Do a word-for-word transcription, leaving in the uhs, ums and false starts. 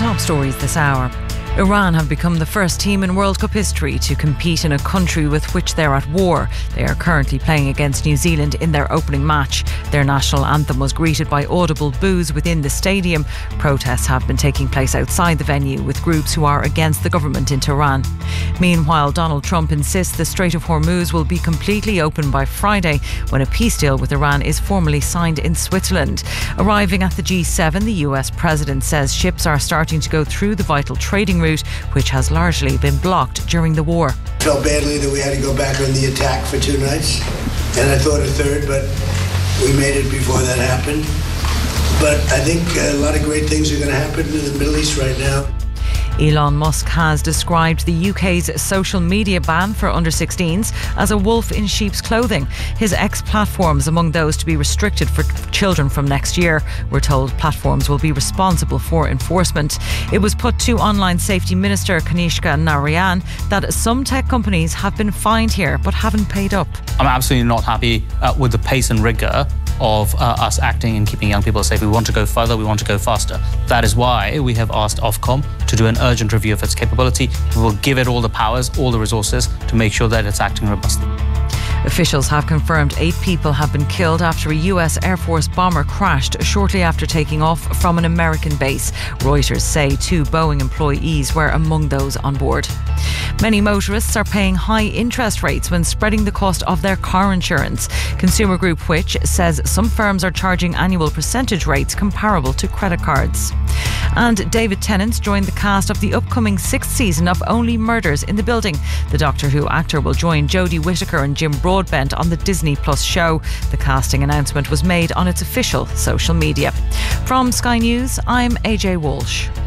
top stories this hour. Iran have become the first team in World Cup history to compete in a country with which they're at war. They are currently playing against New Zealand in their opening match. Their national anthem was greeted by audible boos within the stadium. Protests have been taking place outside the venue with groups who are against the government in Tehran. Meanwhile, Donald Trump insists the Strait of Hormuz will be completely open by Friday when a peace deal with Iran is formally signed in Switzerland. Arriving at the G seven, the U S president says ships are starting to go through the vital trading route, which has largely been blocked during the war. I felt badly that we had to go back on the attack for two nights, and I thought a third, but we made it before that happened. But I think a lot of great things are going to happen in the Middle East right now. Elon Musk has described the U K's social media ban for under sixteens as a wolf in sheep's clothing. His X platforms among those to be restricted for children from next year. We're told platforms will be responsible for enforcement. It was put to Online Safety Minister Kanishka Narayan that some tech companies have been fined here but haven't paid up. I'm absolutely not happy uh, with the pace and rigour of uh, us acting and keeping young people safe. We want to go further, we want to go faster. That is why we have asked Ofcom to do an urgent review of its capability. We will give it all the powers, all the resources to make sure that it's acting robustly. Officials have confirmed eight people have been killed after a U S Air Force bomber crashed shortly after taking off from an American base. Reuters say two Boeing employees were among those on board. Many motorists are paying high interest rates when spreading the cost of their car insurance. Consumer Group Which says some firms are charging annual percentage rates comparable to credit cards. And David Tennant joined the cast of the upcoming sixth season of Only Murders in the Building. The Doctor Who actor will join Jodie Whittaker and Jim Broadbent on the Disney Plus show. The casting announcement was made on its official social media. From Sky News, I'm A J Walsh.